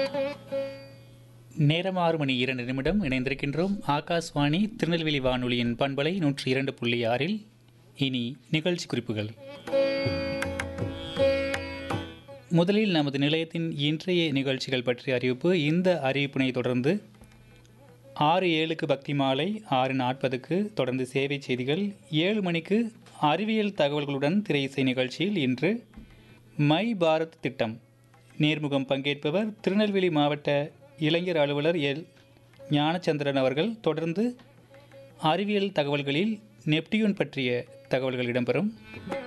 நேரம் 6:02 இணைந்திருக்கின்றோம். ஆகாஷ்வாணி திருநெல்வேலி வானொலியின் பண்பலை 102.6இல் இனி நிகழ்ச்சி குறிப்புகள். முதலில் நமது நிலையத்தின் இன்றைய நிகழ்ச்சிகள் பற்றிய அறிவிப்பு. இந்த அறிவிப்பினை தொடர்ந்து 6:07க்கு பக்தி மாலை, 6:40க்கு தொடர்ந்து சேவை செய்திகள், 7 மணிக்கு அறிவியல் தகவல்களுடன் திரை இசை நிகழ்ச்சியில் இன்று மை பாரத் திட்டம் நேர்முகம் பங்கேற்பவர் திருநெல்வேலி மாவட்ட இளைஞர் அலுவலர் எல் ஞானச்சந்திரன் அவர்கள். தொடர்ந்து அறிவியல் தகவல்களில் நெப்டியூன் பற்றிய தகவல்கள் இடம்பெறும்.